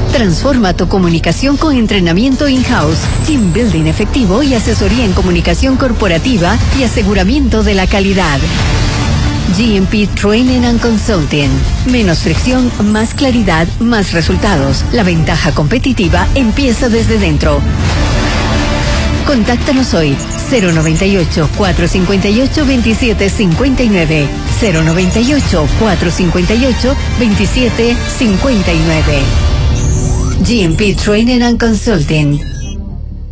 Transforma tu comunicación con entrenamiento in-house, team building efectivo y asesoría en comunicación corporativa y aseguramiento de la calidad. GMP Training and Consulting. Menos fricción, más claridad, más resultados. La ventaja competitiva empieza desde dentro. Contáctanos hoy. 098-458-2759. 098-458-2759. GMP Training and Consulting.